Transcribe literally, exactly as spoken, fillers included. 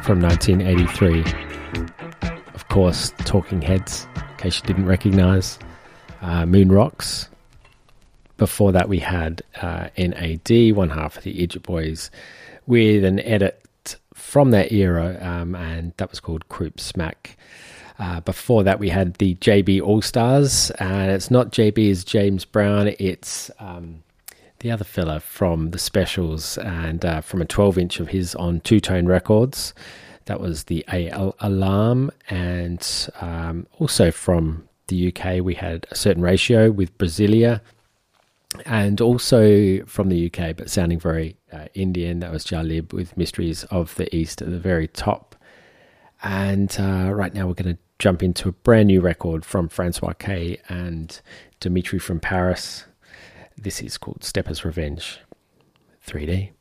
from nineteen eighty-three. Of course, Talking Heads, in case you didn't recognise. Uh, Moon Rocks. Before that, we had uh, N A D, one half of the Idiot Boys, with an edit from that era, um, and that was called Croup Smack. Uh, before that, we had the J B All-Stars, and it's not J B as James Brown, it's um, the other fella from The Specials, and uh, from a twelve inch of his on Two Tone Records. That was the A L Alarm, and um, also from the U K, we had A Certain Ratio with Brasilia, and also from the U K, but sounding very uh, Indian, that was Jalib with Mysteries of the East at the very top. And uh, right now we're going to jump into a brand new record from Francois K and Dimitri from Paris. This is called Stepper's Revenge, three D.